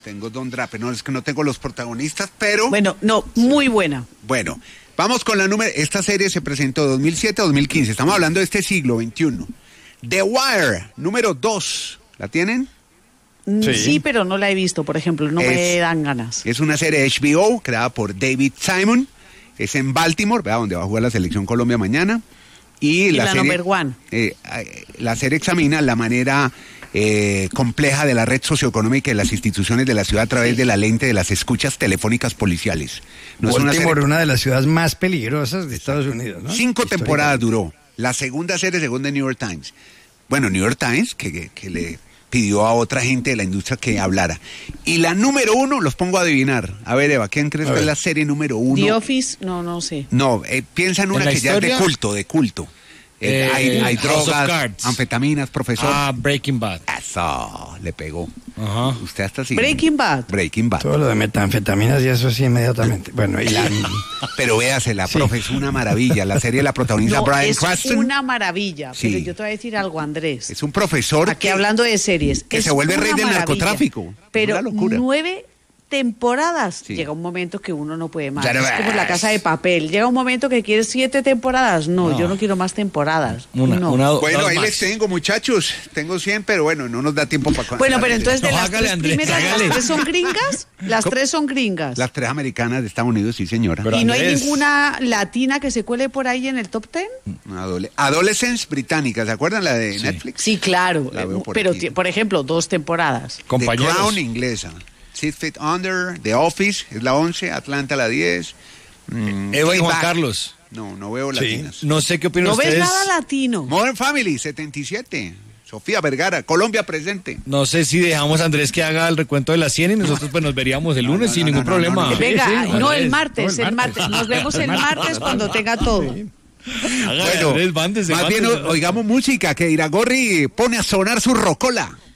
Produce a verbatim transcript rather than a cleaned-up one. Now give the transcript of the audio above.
Tengo Don Draper, no es que no tengo los protagonistas, pero... Bueno, no, muy buena. Bueno, vamos con la número... Esta serie se presentó dos mil siete a dos mil quince, estamos hablando de este siglo veintiuno. The Wire, número dos, ¿la tienen? Sí. sí, pero no la he visto, por ejemplo, no es, me dan ganas. Es una serie de H B O creada por David Simon, es en Baltimore, ¿verdad? Donde va a jugar la Selección Colombia mañana. Y, y la, la serie, number one. Eh, la serie examina la manera... Eh, compleja de la red socioeconómica de las instituciones de la ciudad a través sí. de la lente de las escuchas telefónicas policiales. No Baltimore, es una, serie... una de las ciudades más peligrosas de Estados Unidos, ¿no? Cinco temporadas duró. La segunda serie, según The New York Times. Bueno, New York Times, que, que, que le pidió a otra gente de la industria que hablara. Y la número uno, los pongo a adivinar. A ver, Eva, ¿quién crees que es la serie número uno? The Office, no, no sé. No, eh, piensa en una ¿En que ya es de culto, de culto. Eh, eh, hay, hay drogas, anfetaminas, profesor. Ah, Breaking Bad. Eso, le pegó. Ajá. Usted hasta así. Breaking Bad. Breaking Bad. Todo lo de metanfetaminas y eso sí inmediatamente. Bueno, y la... Pero véasela, sí. profe, es una maravilla. La serie la protagoniza no, Bryan es Cranston. Es una maravilla, sí. pero yo te voy a decir algo, Andrés. Es un profesor Aquí que, hablando de series. Que se vuelve rey del maravilla, narcotráfico. Pero una locura. nueve temporadas. Sí. Llega un momento que uno no puede más. Ya no es como La Casa de Papel. Llega un momento que quieres siete temporadas. No, no. yo no quiero más temporadas. Una, no. una, bueno, ahí más. Les tengo, muchachos. Tengo cien, pero bueno, no nos da tiempo para... Bueno, pero entonces de no, las hágale, tres Andrés, primeras, hágale. ¿las tres son gringas? Las ¿Cómo? tres son gringas. Las tres americanas de Estados Unidos, sí, señora. Pero ¿Y Andrés... no hay ninguna latina que se cuele por ahí en el top ten? Adole Adolescence británica, ¿se acuerdan la de sí. Netflix? Sí, claro. Por pero, aquí. por ejemplo, dos temporadas. Compañeros. The Crown inglesa. Six Feet Under, The Office, es la once, Atlanta la diez. Mm, Eva y Juan back. Carlos. No, no veo sí. latinas. No sé qué opinan ¿No ustedes. ¿No ves nada latino? Modern Family, setenta y siete. Sofía Vergara, Colombia presente. No sé si dejamos a Andrés que haga el recuento de las cien y nosotros pues nos veríamos el lunes no, no, sin no, ningún no, problema. No, no, Venga, sí, sí, no, el martes, no, el martes. Nos vemos el martes cuando tenga todo. Sí. Bueno, Andrés, mándese, más mándese, bien mándese. Oigamos música que Iragorri pone a sonar su rocola.